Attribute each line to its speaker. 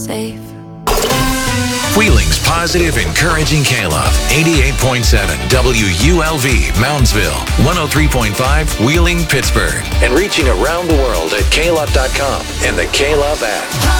Speaker 1: safe.
Speaker 2: Wheeling's positive, encouraging K-Love. 88.7 WULV, Moundsville. 103.5 Wheeling, Pittsburgh. And reaching around the world at klove.com and the K-Love app.